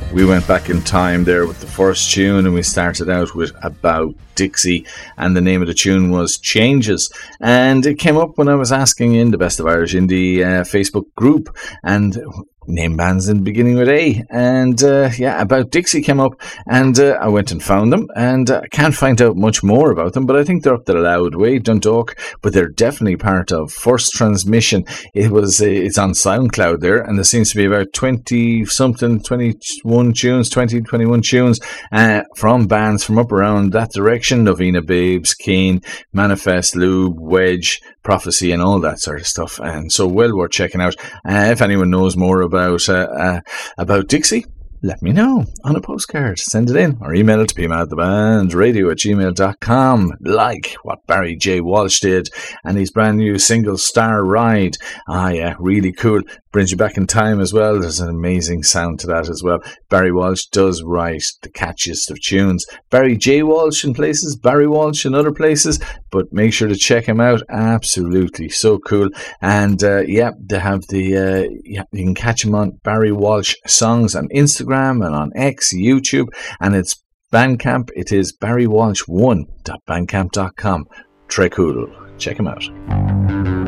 We went back in time there with the first tune, and we started out with About Dixie, and the name of the tune was Changes, and it came up when I was asking in the Best of Irish Indie Facebook group, and name bands in beginning with A, and About Dixie came up, and I went and found them, and I can't find out much more about them, but I think they're up the Loud Way, Dundalk, but they're definitely part of First Transmission. It's on SoundCloud there, and there seems to be about 21 tunes from bands from up around that direction: Novena Babes, Keen, Manifest, Lube, Wedge, Prophecy, and all that sort of stuff, and so well worth checking out. If anyone knows more about Dixie, let me know on a postcard. Send it in or email it to pmatthebandradio@gmail.com, like what Barry J. Walsh did and his brand new single Star Ride. Really cool. Brings you back in time as well. There's an amazing sound to that as well. Barry Walsh does write the catchiest of tunes. Barry J. Walsh in places, Barry Walsh in other places, but make sure to check him out. Absolutely so cool. And they have you can catch him on Barry Walsh Songs on Instagram and on X, YouTube, and it's Bandcamp. It is barrywalsh1.bandcamp.com. Très cool. Check him out.